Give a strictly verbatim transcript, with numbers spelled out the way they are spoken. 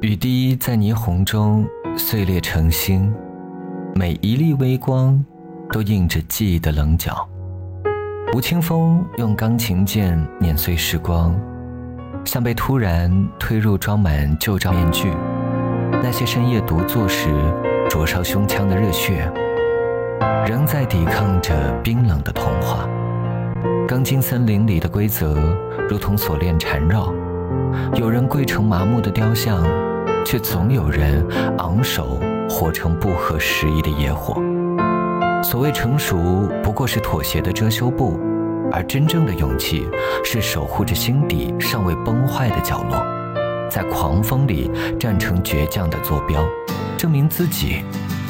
雨滴在霓虹中碎裂成星，每一粒微光都映着记忆的棱角。吴青峰用钢琴键碾碎时光，像被突然推入装满旧照面具，那些深夜独坐时灼烧胸腔的热血，仍在抵抗着冰冷的童话。钢筋森林里的规则如同锁链缠绕，有人跪成麻木的雕像，却总有人昂首活成不合时宜的野火。所谓成熟不过是妥协的遮羞布，而真正的勇气是守护着心底尚未崩坏的角落，在狂风里站成倔强的坐标，证明自己